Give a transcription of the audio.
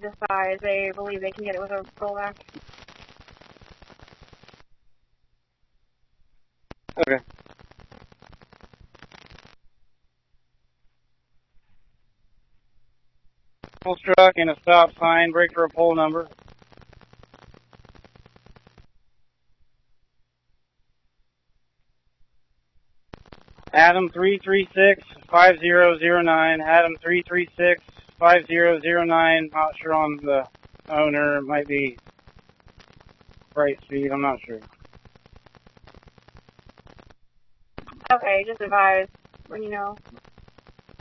the size. They believe they can get it with a rollback. Okay. Full truck and a stop sign, brake for a pole number. Adam 336-5009, Adam 336-5009, not sure on the owner, it might be Brightspeed, I'm not sure. Okay, just advise when you know.